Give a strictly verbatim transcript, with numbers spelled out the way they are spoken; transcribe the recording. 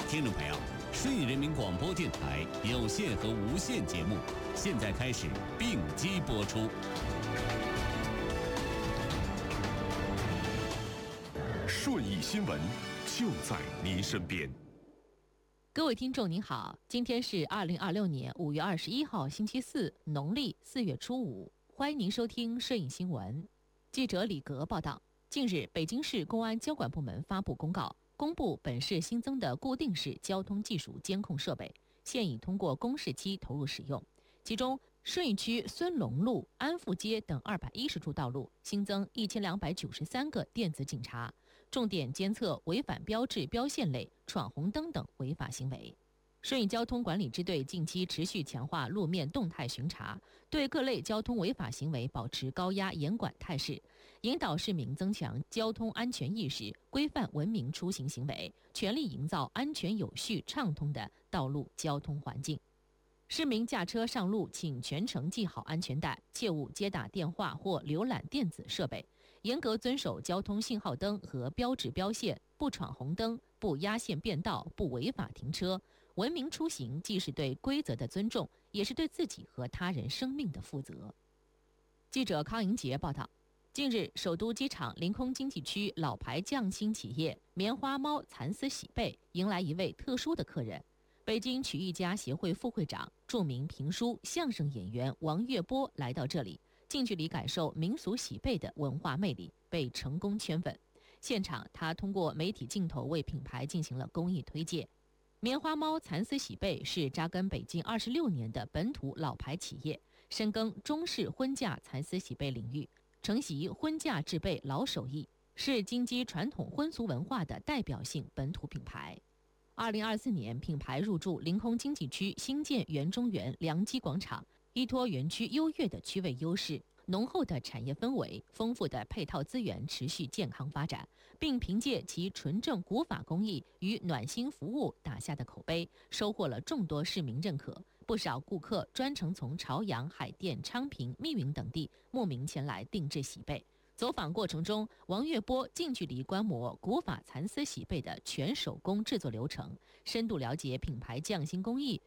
听众朋友，顺义人民广播电台有线和无线节目现在开始并机播出。 顺义新闻就在您身边。 各位听众您好，今天是二零二六年五月二十一号星期四，农历四月初五，欢迎您收听顺义新闻。记者李格报道，近日北京市公安交管部门发布公告，公布本市新增的固定式交通技术监控设备，现已通过公示期投入使用。其中，顺义区孙龙路、安富街等二百一十处道路新增一千两百九十三个电子警察，重点监测违反标志标线类、闯红灯等违法行为。顺义交通管理支队近期持续强化路面动态巡查，对各类交通违法行为保持高压严管态势，引导市民增强交通安全意识，规范文明出行行为，全力营造安全有序畅通的道路交通环境。市民驾车上路，请全程系好安全带，切勿接打电话或浏览电子设备，严格遵守交通信号灯和标志标线，不闯红灯，不压线变道，不违法停车。文明出行既是对规则的尊重，也是对自己和他人生命的负责。记者康莹杰报道，近日，首都机场临空经济区老牌匠心企业棉花猫蚕丝洗被迎来一位特殊的客人。北京曲艺家协会副会长、著名评书、相声演员王月波来到这里，近距离感受民俗洗被的文化魅力，被成功圈粉。现场，他通过媒体镜头为品牌进行了公益推介。棉花猫蚕丝洗被是扎根北京二十六年的本土老牌企业，深耕中式婚嫁蚕丝洗被领域，承袭婚嫁制被老手艺，是京畿传统婚俗文化的代表性本土品牌。二零二四年，品牌入驻临空经济区新建园中园良基广场，依托园区优越的区位优势、浓厚的产业氛围、丰富的配套资源，持续健康发展，并凭借其纯正古法工艺与暖心服务打下的口碑，收获了众多市民认可。不少顾客专程从朝阳、海淀、昌平、密云等地慕名前来定制洗被。走访过程中，王月波近距离观摩古法蚕丝洗被的全手工制作流程，深度了解品牌匠心工艺